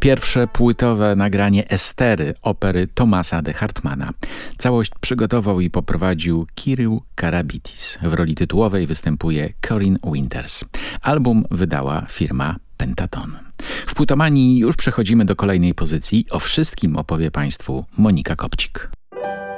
pierwsze płytowe nagranie Estery, opery Thomasa de Hartmanna. Całość przygotował i poprowadził Kirill Karabitis. W roli tytułowej występuje Corinne Winters. Album wydała firma Pentaton. W Płytomanii już przechodzimy do kolejnej pozycji. O wszystkim opowie Państwu Monika Kopcik.